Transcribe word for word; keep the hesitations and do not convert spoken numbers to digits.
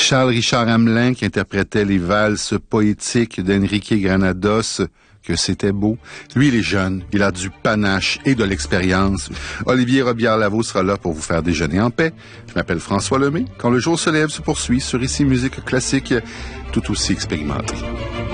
Charles-Richard Hamelin qui interprétait les valses poétiques d'Enrique Granados, que c'était beau. Lui, il est jeune, il a du panache et de l'expérience. Olivier Robillard-Lavaux sera là pour vous faire déjeuner en paix. Je m'appelle François Lemay. Quand le jour se lève se poursuit sur Ici Musique Classique, tout aussi expérimenté.